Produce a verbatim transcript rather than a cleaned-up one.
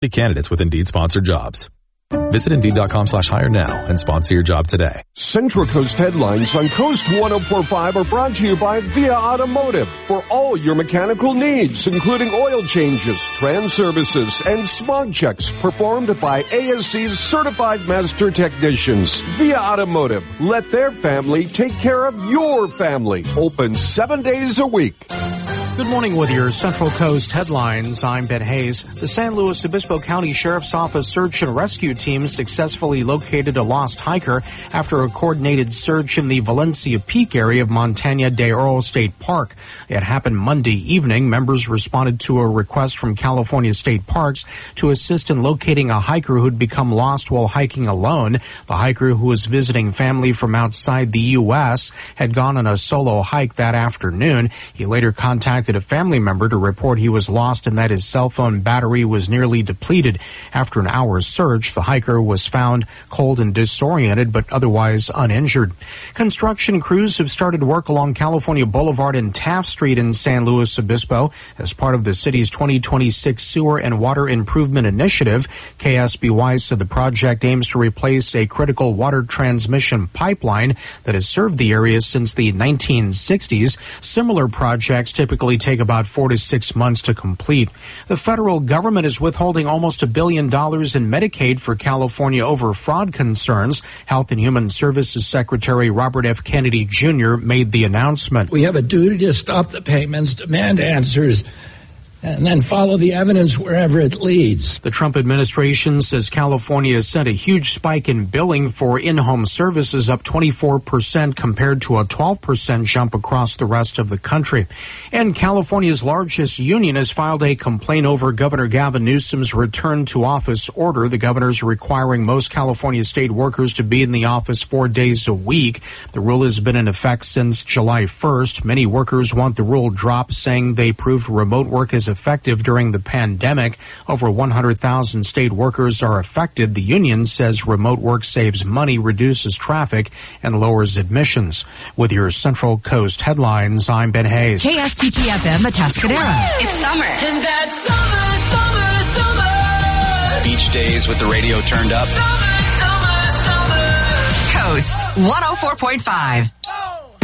Candidates with Indeed sponsored jobs. Visit Indeed.com slash hire now and sponsor your job today. Central Coast Headlines on Coast one oh four point five are brought to you by Via Automotive for all your mechanical needs, including oil changes, trans services, and smog checks performed by A S C's certified master technicians. Via Automotive, let their family take care of your family. Open seven days a week. Good morning with your Central Coast headlines. I'm Ben Hayes. The San Luis Obispo County Sheriff's Office search and rescue team successfully located a lost hiker after a coordinated search in the Valencia Peak area of Montaña de Oro State Park. It happened Monday evening. Members responded to a request from California State Parks to assist in locating a hiker who'd become lost while hiking alone. The hiker, who was visiting family from outside the U S, had gone on a solo hike that afternoon. He later contacted a family member to report he was lost and that his cell phone battery was nearly depleted. After an hour's search, the hiker was found cold and disoriented, but otherwise uninjured. Construction crews have started work along California Boulevard and Taft Street in San Luis Obispo as part of the city's twenty twenty-six Sewer and Water Improvement Initiative. K S B Y said the project aims to replace a critical water transmission pipeline that has served the area since the nineteen sixties. Similar projects typically take about four to six months to complete. The federal government is withholding almost a billion dollars in Medicaid for California over fraud concerns. Health and Human Services Secretary Robert F. Kennedy Junior made the announcement. We have a duty to stop the payments, demand answers, and then follow the evidence wherever it leads. The Trump administration says California has sent a huge spike in billing for in-home services, up twenty-four percent compared to a twelve percent jump across the rest of the country. And California's largest union has filed a complaint over Governor Gavin Newsom's return to office order. The governor's requiring most California state workers to be in the office four days a week. The rule has been in effect since July first. Many workers want the rule dropped, saying they proved remote work is effective during the pandemic. Over one hundred thousand state workers are affected. The union says remote work saves money, reduces traffic, and lowers emissions. With your Central Coast headlines, I'm Ben Hayes. K S T T F M Atascadero. It's summer. And that's summer, summer, summer. Beach days with the radio turned up. Summer, summer, summer. Coast one oh four point five.